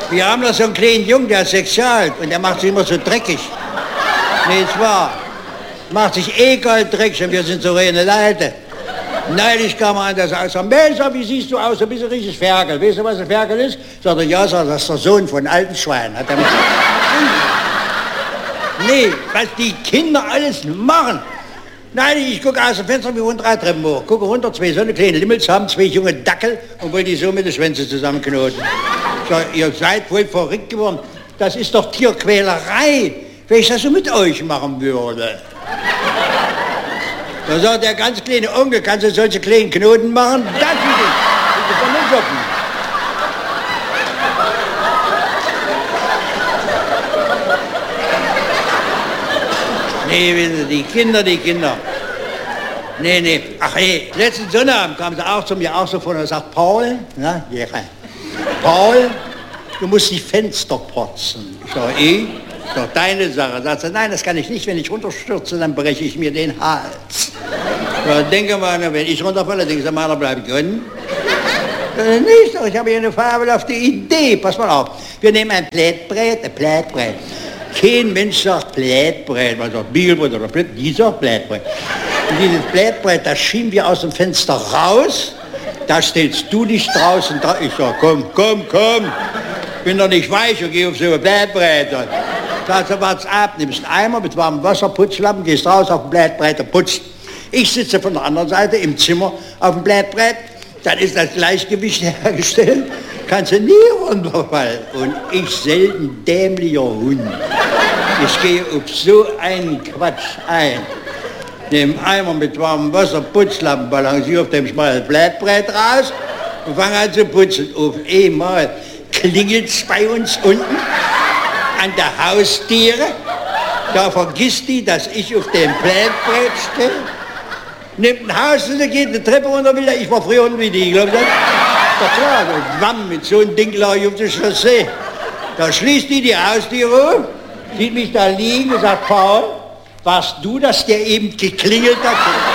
Wir haben da so einen kleinen Jungen, der ist 6 Jahre alt und der macht sich immer so dreckig. Nee, ist wahr. Macht sich egal dreckig und wir sind so reine Leute. Neulich kam er an, der sagt, Mensch, wie siehst du aus? Du bist ein richtiges Ferkel. Weißt du, was ein Ferkel ist? Sagt er, ja, sagt, das ist der Sohn von alten Schwein. Hat er mir Nee, was die Kinder alles machen. Nein, ich gucke aus dem Fenster, wir wohnen 3 Treppen hoch. Gucke runter, 2 so eine kleine Limmels haben 2 junge Dackel und wollen die so mit den Schwänzen zusammenknoten. Ich sag, ihr seid wohl verrückt geworden. Das ist doch Tierquälerei, wenn ich das so mit euch machen würde. Da sagt der ganz kleine Onkel, kannst du solche kleinen Knoten machen? Das ist von den Socken. Nee, die Kinder. Nee. Ach nee, letzten Sonnabend kamen sie auch zu mir auch so vor und sagt, Paul, na, Paul, du musst die Fenster putzen. Ich sag, ist doch deine Sache. Sagt sie, nein, das kann ich nicht, wenn ich runterstürze, dann breche ich mir den Hals. Ja, denke mal, wenn ich runterfalle, denke ich, meiner bleibt drin. Nicht, ich habe hier eine fabelhafte Idee. Pass mal auf, wir nehmen ein Plättbrett. Kein Mensch sagt Plättbrett, man sagt Biegelbrett oder Plätt, die sagt Plättbrett. Und dieses Plättbrett, das schieben wir aus dem Fenster raus, da stellst du dich draußen da. Ich sag, komm, bin doch nicht weich und geh auf so ein Plättbrett. Sagst du, warte ab, nimmst einen Eimer mit warmem Wasser, Putzlappen, gehst raus auf dem Plättbrett und putzt. Ich sitze von der anderen Seite im Zimmer auf dem Plättbrett, dann ist das Gleichgewicht hergestellt, kannst du nie runterfallen. Und ich selten dämlicher Hund. Ich gehe auf so einen Quatsch ein. Nehme Eimer mit warmem Wasser, Putzlappen, balanciere auf dem schmalen Plättbrett raus und fange an zu putzen. Auf einmal klingelt's bei uns unten an der Haustiere. Da vergisst die, dass ich auf dem Plättbrett stehe. Nimmt ein Haus und geht eine Treppe runter, ich war früher unten wie die, glaub ich das? Doch klar, und wamm, mit so einem Ding lag ich auf der Chaussee. Da schließt die Haustiere auf, sieht mich da liegen und sagt, Paul, warst du das, der eben geklingelt hat?